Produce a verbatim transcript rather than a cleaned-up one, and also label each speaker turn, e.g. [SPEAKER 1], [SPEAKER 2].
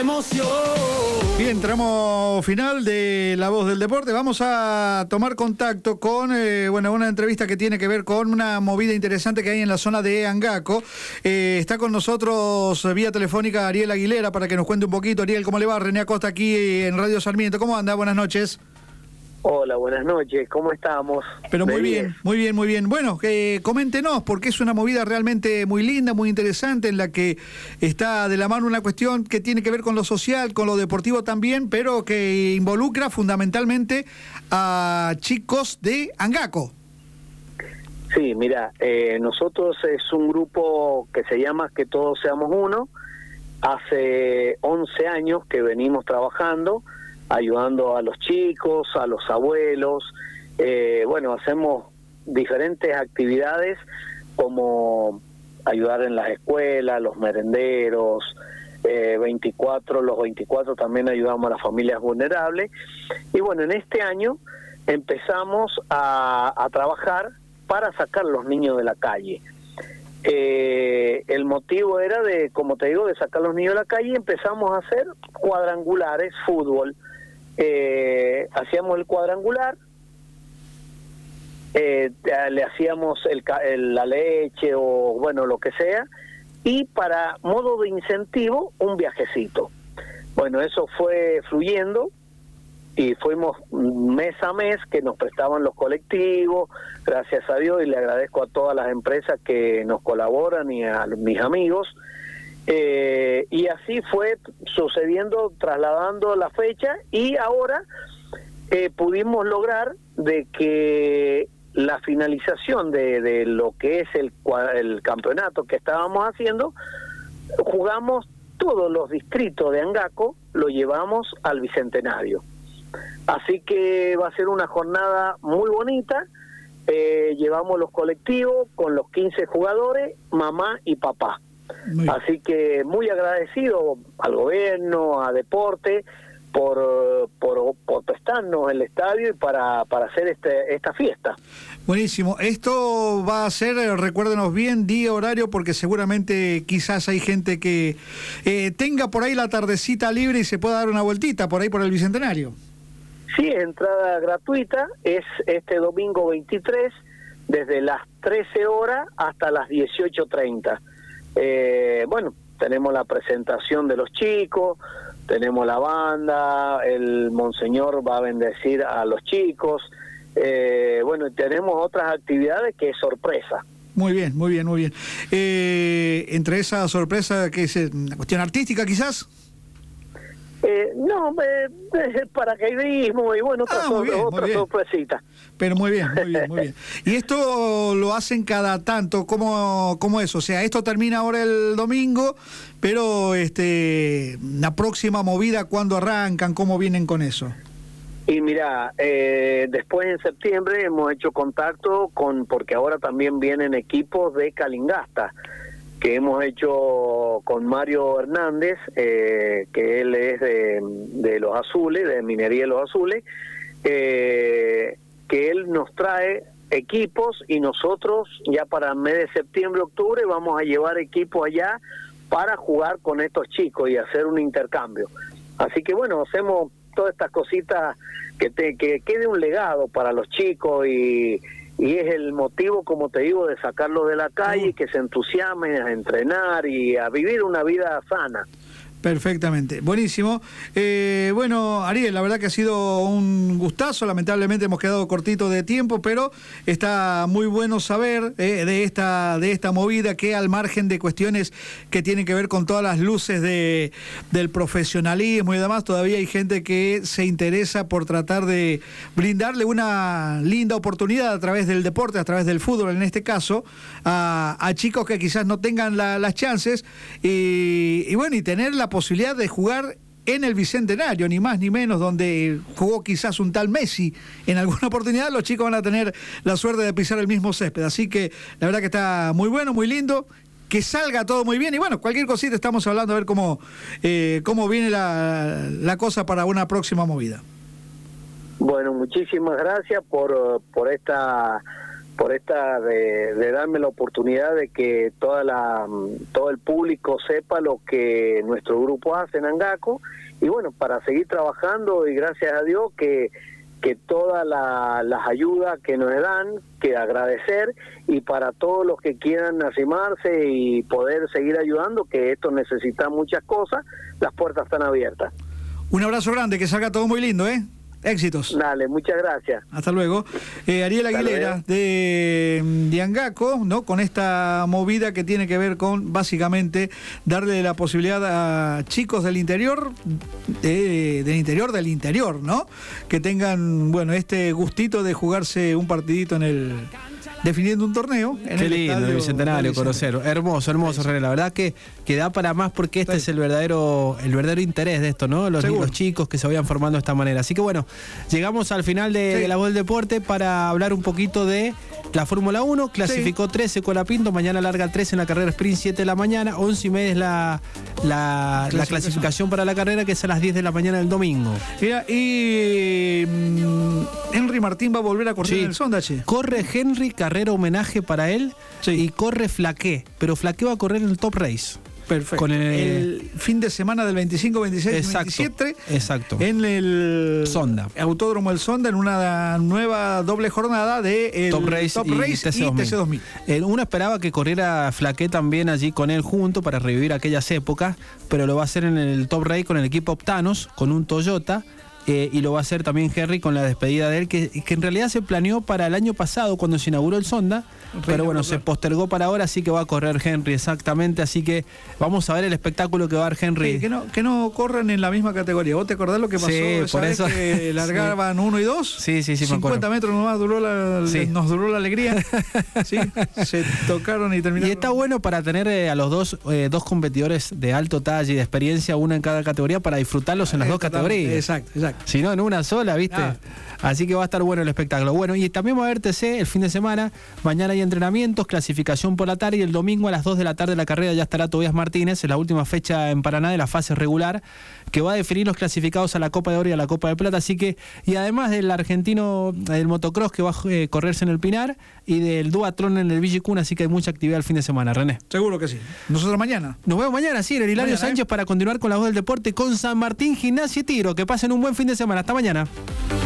[SPEAKER 1] Bien, tramo final de La Voz del Deporte. Vamos a tomar contacto con eh, bueno, una entrevista que tiene que ver con una movida interesante que hay en la zona de Angaco. Eh, está con nosotros vía telefónica Ariel Aguilera para que nos cuente un poquito. Ariel, ¿cómo le va? René Acosta aquí en Radio Sarmiento. ¿Cómo anda? Buenas noches.
[SPEAKER 2] Hola, buenas noches, ¿cómo estamos?
[SPEAKER 1] Pero muy bien, muy bien, muy bien. Bueno, eh, coméntenos, porque es una movida realmente muy linda, muy interesante, en la que está de la mano una cuestión que tiene que ver con lo social, con lo deportivo también, pero que involucra fundamentalmente a chicos de Angaco.
[SPEAKER 2] Sí, mira, eh, nosotros es un grupo que se llama Que Todos Seamos Uno. Hace once años que venimos trabajando, ayudando a los chicos, a los abuelos. Eh, bueno, hacemos diferentes actividades como ayudar en las escuelas, los merenderos, eh, veinticuatro, los veinticuatro también ayudamos a las familias vulnerables. Y bueno, en este año empezamos a, a trabajar para sacar a los niños de la calle. Eh, el motivo era de, como te digo, de sacar a los niños de la calle, y empezamos a hacer cuadrangulares, fútbol. Eh, hacíamos el cuadrangular, eh, le hacíamos el, el, la leche o bueno, lo que sea, y para modo de incentivo, un viajecito. Bueno, eso fue fluyendo y fuimos mes a mes que nos prestaban los colectivos, gracias a Dios, y le agradezco a todas las empresas que nos colaboran y a mis amigos. Eh, y así fue sucediendo, trasladando la fecha, y ahora eh, pudimos lograr de que la finalización de, de lo que es el, el campeonato que estábamos haciendo, jugamos todos los distritos de Angaco, lo llevamos al Bicentenario. Así que va a ser una jornada muy bonita. Eh, llevamos los colectivos con los quince jugadores, mamá y papá. Así que muy agradecido al gobierno, a Deporte, por, por, por prestarnos el estadio y para, para hacer este, esta fiesta.
[SPEAKER 1] Buenísimo. Esto va a ser, recuérdenos bien, día, horario, porque seguramente quizás hay gente que eh, tenga por ahí la tardecita libre y se pueda dar una vueltita por ahí por el Bicentenario.
[SPEAKER 2] Sí, entrada gratuita, es este domingo veintitrés, desde las trece horas hasta las dieciocho treinta. Eh, bueno, tenemos la presentación de los chicos, tenemos la banda, el monseñor va a bendecir a los chicos, eh, bueno, tenemos otras actividades que es sorpresa.
[SPEAKER 1] Muy bien, muy bien, muy bien. Eh, entre esa sorpresa, que es una cuestión artística quizás.
[SPEAKER 2] Eh, no, eh, es paracaidismo y bueno, otra,
[SPEAKER 1] ah, muy bien,
[SPEAKER 2] otra
[SPEAKER 1] muy bien.
[SPEAKER 2] sorpresita.
[SPEAKER 1] Pero muy bien, muy bien, muy bien. ¿Y esto lo hacen cada tanto? ¿Cómo, cómo es? O sea, esto termina ahora el domingo, pero este la próxima movida, ¿cuándo arrancan? ¿Cómo vienen con eso?
[SPEAKER 2] Y mira, eh, después en septiembre hemos hecho contacto con, porque ahora también vienen equipos de Calingasta, que hemos hecho con Mario Hernández, eh, que él es de, de Los Azules, de Minería de Los Azules, eh, que él nos trae equipos y nosotros ya para el mes de septiembre, octubre vamos a llevar equipos allá para jugar con estos chicos y hacer un intercambio. Así que bueno, hacemos todas estas cositas que, te, que quede un legado para los chicos y... y es el motivo, como te digo, de sacarlos de la calle, que se entusiasmen a entrenar y a vivir una vida sana.
[SPEAKER 1] Perfectamente, buenísimo. Eh, bueno, Ariel, la verdad que ha sido un gustazo, lamentablemente hemos quedado cortito de tiempo, pero está muy bueno saber eh, de esta de esta movida, que al margen de cuestiones que tienen que ver con todas las luces de del profesionalismo y demás, todavía hay gente que se interesa por tratar de brindarle una linda oportunidad a través del deporte, a través del fútbol en este caso, a, a chicos que quizás no tengan la, las chances y, y bueno, y tener la posibilidad de jugar en el Bicentenario, ni más ni menos, donde jugó quizás un tal Messi en alguna oportunidad. Los chicos van a tener la suerte de pisar el mismo césped, así que la verdad que está muy bueno, muy lindo, que salga todo muy bien y bueno, cualquier cosita estamos hablando a ver cómo eh, cómo viene la, la cosa para una próxima movida.
[SPEAKER 2] Bueno, muchísimas gracias por, por esta por esta de, de darme la oportunidad de que toda la todo el público sepa lo que nuestro grupo hace en Angaco, y bueno, para seguir trabajando, y gracias a Dios que que todas la, las ayudas que nos dan, que agradecer, y para todos los que quieran arrimarse y poder seguir ayudando, que esto necesita muchas cosas, las puertas están abiertas.
[SPEAKER 1] Un abrazo grande, que salga todo muy lindo, ¿eh? Éxitos.
[SPEAKER 2] Dale, muchas gracias.
[SPEAKER 1] Hasta luego. Eh, Ariel Aguilera, de, de Angaco, ¿no? Con esta movida que tiene que ver con, básicamente, darle la posibilidad a chicos del interior, de, del interior del interior, ¿no? Que tengan, bueno, este gustito de jugarse un partidito en el... definiendo un torneo. En
[SPEAKER 3] Qué
[SPEAKER 1] el
[SPEAKER 3] lindo,
[SPEAKER 1] estadio,
[SPEAKER 3] el Bicentenario, conocer. Hermoso, hermoso, René. La verdad que, que da para más, porque este sí. es el verdadero el verdadero interés de esto, ¿no? Los, los chicos que se vayan formando de esta manera. Así que bueno, llegamos al final de, sí. de La Voz del Deporte para hablar un poquito de la Fórmula uno. Clasificó sí. trece Colapinto, mañana larga trece en la carrera sprint, siete de la mañana, once y media es la, la, clasificación. la clasificación para la carrera, que es a las diez de la mañana del domingo.
[SPEAKER 1] Mira, y um, Henry Martín va a volver a correr sí. en el Sonda, che.
[SPEAKER 3] Corre Henry, carrera homenaje para él, sí. y corre Flaqué, pero Flaqué va a correr en el Top Race.
[SPEAKER 1] Perfecto.
[SPEAKER 3] Con el...
[SPEAKER 1] el fin de semana del veinticinco, veintiséis,
[SPEAKER 3] exacto,
[SPEAKER 1] veintisiete.
[SPEAKER 3] Exacto.
[SPEAKER 1] En el
[SPEAKER 3] Sonda.
[SPEAKER 1] Autódromo del Sonda, en una nueva doble jornada de el
[SPEAKER 3] Top Race,
[SPEAKER 1] Top
[SPEAKER 3] y,
[SPEAKER 1] Race y T C dos mil.
[SPEAKER 3] Eh, uno esperaba que corriera Flaqué también allí con él junto para revivir aquellas épocas, pero lo va a hacer en el Top Race con el equipo Optanos, con un Toyota. Eh, y lo va a hacer también Henry con la despedida de él, que, que en realidad se planeó para el año pasado cuando se inauguró el Sonda, pero bueno, se postergó para ahora, así que va a correr Henry, exactamente, así que vamos a ver el espectáculo que va a dar Henry.
[SPEAKER 1] Sí, que, no, que no corran en la misma categoría. ¿Vos te acordás lo que pasó?
[SPEAKER 3] Sí, por eso.
[SPEAKER 1] Que largaban sí. uno y dos.
[SPEAKER 3] Sí, sí, sí,
[SPEAKER 1] cincuenta metros nomás duró la, sí. nos duró la alegría. Sí, se tocaron y terminaron.
[SPEAKER 3] Y está bueno para tener eh, a los dos, eh, dos competidores de alto talle y de experiencia, uno en cada categoría, para disfrutarlos en las dos categorías.
[SPEAKER 1] Exacto, exacto.
[SPEAKER 3] Si no, en una sola, ¿viste? Ah. Así que va a estar bueno el espectáculo. Bueno, y también va a haber T C el fin de semana. Mañana hay entrenamientos, clasificación por la tarde, y el domingo a las dos de la tarde la carrera ya estará Tobías Martínez, en la última fecha en Paraná de la fase regular, que va a definir los clasificados a la Copa de Oro y a la Copa de Plata. Así que, y además del argentino del motocross que va a eh, correrse en el Pinar, y del duatlón en el Villicún, así que hay mucha actividad el fin de semana, René.
[SPEAKER 1] Seguro que sí. Nosotros mañana.
[SPEAKER 3] Nos vemos mañana, sí, en el Hilario mañana, Sánchez, ¿eh? Para continuar con La Voz del Deporte con San Martín, Gimnasia y Tiro. Que pasen un buen fin de semana. Hasta mañana.